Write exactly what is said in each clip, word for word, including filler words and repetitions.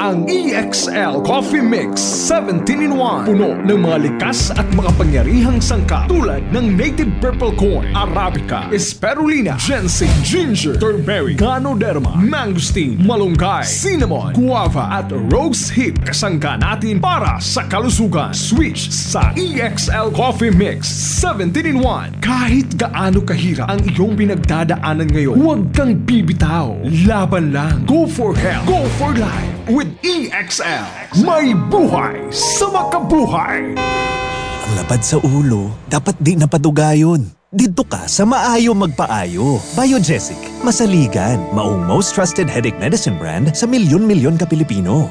ang E X L Coffee Mix seventeen in one. Puno ng mga likas at makapangyarihang sangkap tulad ng native purple corn, arabica, spirulina, ginseng, ginger, turmeric, ganoderma, mangosteen, malunggay, cinnamon, guava at rose hip. Kasangka natin para sa kalusugan. Switch sa E X L Coffee Mix seventeen in one. Kahit gaano kahirap ang iyong pinagdadaanan ngayon, huwag kang bibitaw. Laban lang. Go for health. Go for life. With E X L. May buhay sa makabuhay. Ang labad sa ulo, dapat di napadugayon. Dito ka sa maayo magpaayo. Biogesic. Masaligan. Maong most trusted headache medicine brand sa milyon-milyon ka Pilipino.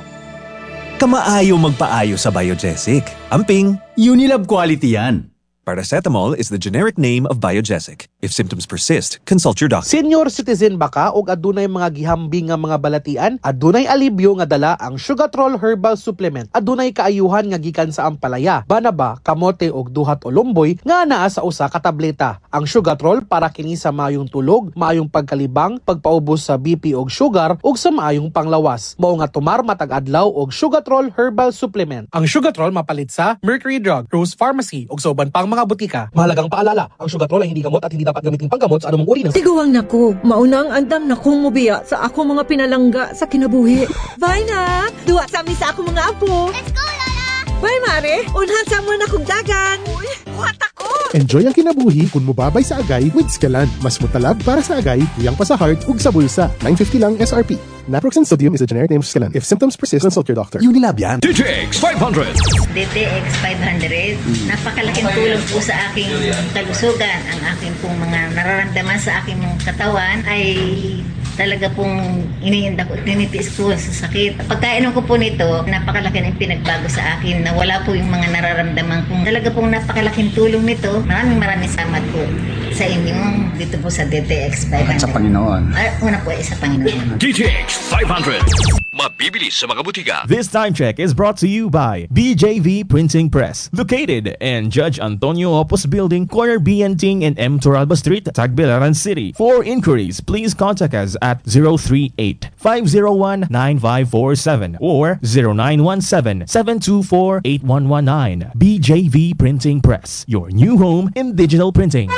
Kamaayo magpaayo sa Biogesic. Amping, Unilab quality yan. Paracetamol is the generic name of Biogesic. If symptoms persist, consult your doctor. Senior citizen ba ka o adunay mga gihambing nga mga balatian? Adunay alibyo nga dala ang Sugatrol Herbal Supplement. Adunay kaayuhan nga gikan sa ampalaya, banaba, kamote og duhat o lumboy nga naa sa usa ka tableta. Ang Sugatrol para kini sa maayong tulog, maayong pagkalibang, pagpaubos sa B P og sugar ug sa maayong panglawas. Mao nga tumar matag adlaw og Sugatrol Herbal Supplement. Ang Sugatrol mapalit sa Mercury Drug, Rose Pharmacy ug sa uban pang mga butika. Mahalagang paalala, ang Sugatrol ay hindi gamot at hindi dapat gamitin panggamot sa anumang uri ng... Tiguang nako, maunang andam na kong mubiya sa ako mga pinalangga sa kinabuhi. Bye na! Duwa sa amin sa ako mga apo. Let's go, Lola! Bye, Mare! Unhan sa mo na kong dagan. Uy, buhat ako! Enjoy ang kinabuhi kung mubabay sa agay with Scalan. Mas mutalab para sa agay, tuyang pa sa heart ug sa bulsa. nine fifty lang S R P. Naproxen sodium is a generic name of Scalan. If symptoms persist, consult your doctor. Unilab yan. D T X five hundred. D T X five hundred, napakalaking tulong po sa aking kalusugan. Ang aking pong mga nararamdaman sa aking mga katawan ay talaga pong iniinda ko, tinitiis ko sa sakit. Pagkainom ko po nito, napakalaki ng pinagbago sa akin na wala po yung mga nararamdaman kong talaga pong napakalaking tulong nito. Maraming maraming salamat po sa inyong dito po sa D T X five hundred. At sa Panginoon. Ah, una po ay sa Panginoon. D T X five hundred. Mabibili sa mga butika. This time check is brought to you by B J V Printing Press, located in Judge Antonio Opus Building, corner B N Ting and M. Toralba Street, Tagbilaran City. For inquiries, please contact us at zero three eight, five zero one, nine five four seven or zero nine one seven, seven two four, eight one one nine. B J V Printing Press, your new home in digital printing.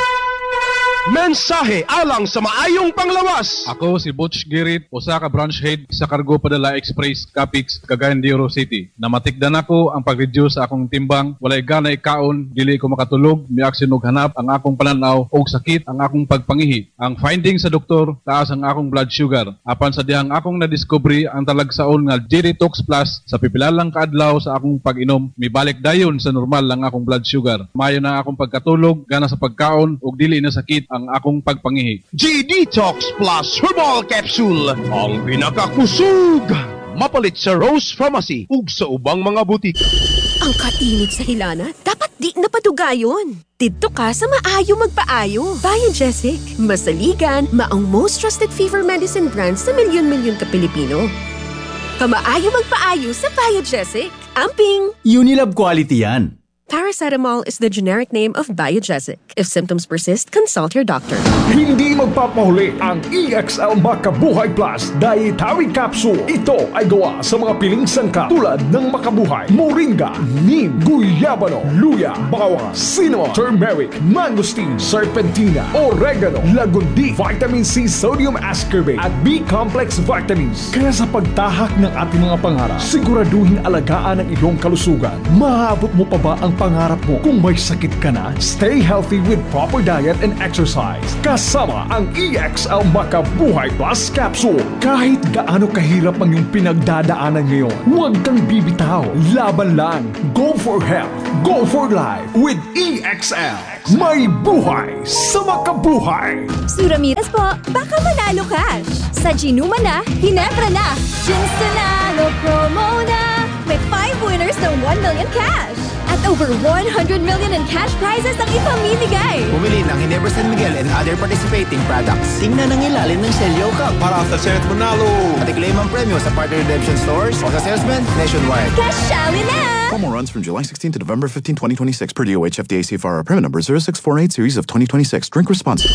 Mensahe alang sa maayong panglawas. Ako si Butch Girit, usa ka branch head sa Cargo Padala Express, Capix, Cagayan de Oro City. Namatikdan ako ang pag-reduce sa akong timbang, walay gana ikaon, dili ko makatulog, miaksin og hanap ang akong pananaw og sakit ang akong pagpangihi. Ang finding sa doktor, taas ang akong blood sugar. Apan sa dihang akong nadiscovery ang talagsaon nga G-Detox Plus sa pipilalang kaadlaw sa akong pag-inom, mibalik dayon sa normal lang akong blood sugar. Mayo na akong pagkatulog, gana sa pagkaon ug dili na sakit ang akong pagpangihi. G-Detox Plus Herbal Capsule, ang pinakakusog. Mapalit sa Rose Pharmacy ug sa ubang mga butik. Ang kainit sa hilana, dapat di napadugayon. Dito ka sa maayo magpaayo. Biogesic, masaligan, maong most trusted fever medicine brand sa milyon-milyon ka Pilipino. Kamaayo magpaayo sa Biogesic. Amping! Unilab quality yan. Paracetamol is the generic name of Biogesic. If symptoms persist, consult your doctor. Hindi magpapahuli ang E X L Makabuhay Plus Dietary Capsule. Ito ay gawa sa mga piling sangkap tulad ng Makabuhay, Moringa, Neem, Guyabano, Luya, Bawang, Cinnamon, Turmeric, Mangosteen, Serpentina, Oregano, Lagundi, Vitamin C, Sodium Ascorbate at B-complex vitamins. Kaya sa pagtahak ng ating mga pangarap, siguraduhin alagaan ang iyong kalusugan. Maabot mo pa ba ang pangarap mo? Kung may sakit ka na, stay healthy with proper diet and exercise. Kasama ang E X L Makabuhay Plus Capsule. Kahit gaano kahirap ang iyong pinagdadaanan ngayon, huwag kang bibitaw. Laban lang. Go for health. Go for life with E X L. May buhay sa makabuhay. Suramitas po, baka manalo cash. Sa Ginuma na, Ginebra na. Gins Tunalo promo na. May five winners ng one million cash. At over one hundred million in cash prizes ang ipamimigay. Bumili ng Ginebra San Miguel and other participating products. Tingnan ang ilalim ng Celio Cup para sa Senate Manalo. At i-claim ang premyo sa partner redemption stores o sa salesman nationwide. Cashali na! Promo runs from July sixteenth to November fifteenth, twenty twenty-six per D O H F D A C F R. Permit number zero six four eight series of twenty twenty-six. Drink responsibly.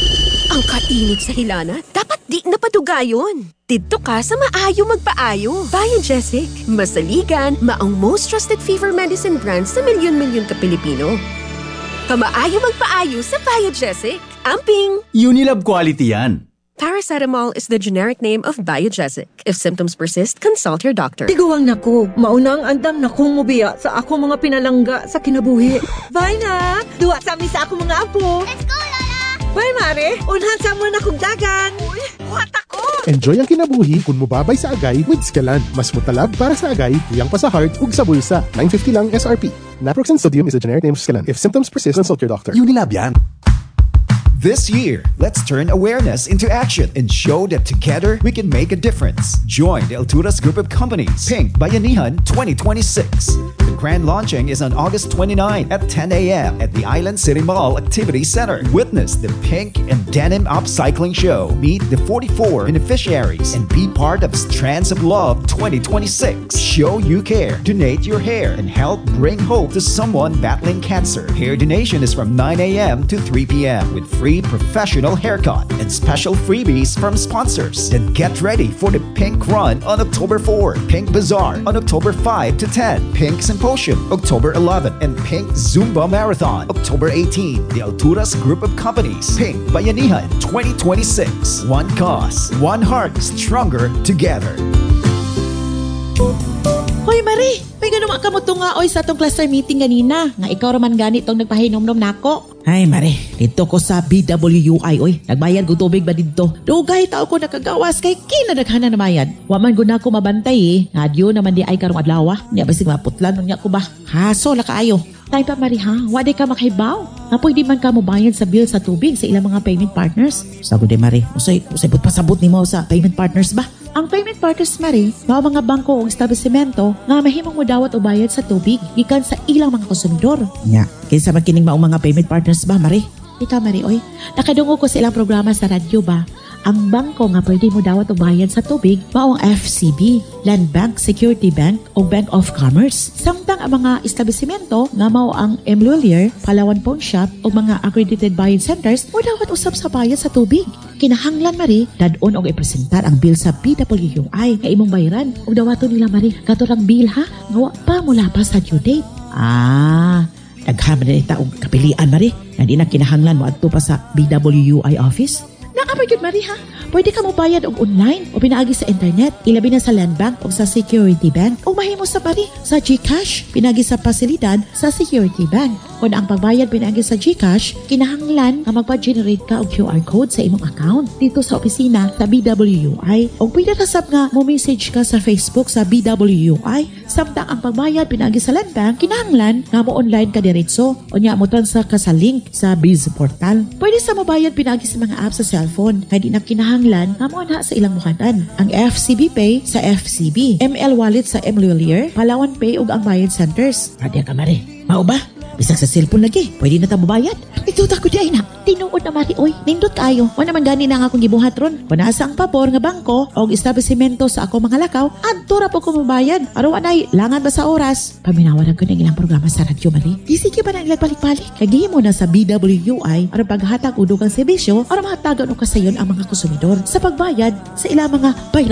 Ang kainit sa hilana, dapat di napadugayon. Dito ka sa maayo magpaayo. Biogesic, masaligan, maong most trusted fever medicine brand sa milyon-milyon ka Pilipino. Kamaayo magpaayo sa Biogesic. Amping! Unilab quality yan. Paracetamol is the generic name of Biogesic. If symptoms persist, consult your doctor. Tiguang nako, maunang andam na kong mubiya sa ako mga pinalangga sa kinabuhi. Bye na! Duwa sa amin sa ako mga apo. Let's go, Lola! Bye, Mare! Unhan sa mo na kong dagan. Uy, buhat ako! Enjoy ang kinabuhi kung mubabay sa agay with Scalan. Mas mutalab para sa agay, tuyang pa sa heart ug sa bulsa. nine fifty lang S R P. Naproxen sodium is a generic name of Scalan. If symptoms persist, consult your doctor. Unilab yan. This year, let's turn awareness into action and show that together we can make a difference. Join the Alturas Group of Companies, Pink Bayanihan twenty twenty-six. The grand launching is on August twenty-ninth at ten a.m. at the Island City Mall Activity Center. Witness the Pink and Denim Upcycling Show. Meet the forty-four beneficiaries and be part of Strands of Love twenty twenty-six. Show you care, donate your hair, and help bring hope to someone battling cancer. Hair donation is from nine a.m. to three p.m. with free professional haircut and special freebies from sponsors. Then get ready for the Pink Run on October fourth, Pink Bazaar on October fifth to tenth, Pink Symposium October eleventh, and Pink Zumba Marathon October eighteenth. The Alturas Group of Companies, Pink Bayanihan twenty twenty-six. One cause, one heart, stronger together. Hoy Marie, may ganun ka mo to nga oy sa atong cluster meeting ganina. Nga ikaw raman gani itong nagpahinom-nom nako. Ay Marie, dito ko sa B W U I oy. Nagbayad ko tubig ba dito? Dugay tao ko nakagawas kay kinadaghanan na bayad. Waman gud na ko mabantay eh. Adyo naman di ay karong adlaw. Nya basig maputlan nya ko ba. Haso la kaayo. Tay pa Marie ha, wa di ka makahibaw. Nga pwede man ka mo bayad sa bill sa tubig sa ilang mga payment partners. Sago di Marie, usay usay pud pasabot nimo sa payment partners ba? Ang payment partners, Marie, mao mga bangko o establishmento nga mahimong modawat o bayad sa tubig gikan sa ilang mga konsumidor. Nya, kinsa man kining maong mga payment partners ba, Marie? Ikaw, Marie, oy, nakadungog ko sa ilang programa sa radyo ba? Ang bangko nga pwede mo dawat o bayad sa tubig mao ang F C B, Land Bank, Security Bank o Bank of Commerce. Samtang ang mga establishmento nga mao ang Emlulier, Palawan Pawn Shop o mga accredited buying centers mo dawat usab sa bayad sa tubig. Kinahanglan Marie, dadon og ipresentar ang bill sa B W U I nga imong bayaran ug dawaton nila Marie katurang bill ha nga wa pa mula pa sa due date. Ah, naghaman na ita og kapilian Marie nga di na kinahanglan mo adto pa sa B W U I office. Naapay yun, Marie, ha? Pwede ka mo bayad og online o pinaagi sa internet, ilabi na sa Land Bank o sa Security Bank o mahimo sa Marie sa GCash, pinagi sa pasilidad sa Security Bank. Kung ang pagbayad pinagi sa GCash, kinahanglan na magpa-generate ka og Q R code sa imong account dito sa opisina sa B W U I o pwede kasab nga mo message ka sa Facebook sa B W U I. Samtang ang pagbayad pinagi sa Land Bank, kinahanglan nga mo online ka diretso o nya mo transfer ka sa link sa Biz Portal. Pwede sa mabayad pinagi sa mga apps sa cellphone, kaya di na kinahanglan nga mo anha sa ilang buhatan. Ang F C B Pay sa F C B, M L Wallet sa Emlulier, Palawan Pay ug ang Bayad Centers. Radya ka Marie, mao ba? Bisag sa cellphone lagi, pwede na ta mabayad. Ito ta ko di ay na. Tinuod na Marie, oy, nindot kayo. Wa naman gani na nga akong gibuhat ron. Kung nasa ang pabor nga bangko o establishmento sa ako mga lakaw, adto ra po ko mabayad. Araw anay, langan ba sa oras? Paminawaran ko ng ilang programa sa radyo, Marie. Di sige ba na ilang balik-balik? Kagihim mo na sa B W U I aron paghatag og dugang serbisyo aron mahatagan og kasayon ang mga konsumidor sa pagbayad sa ilang mga bayad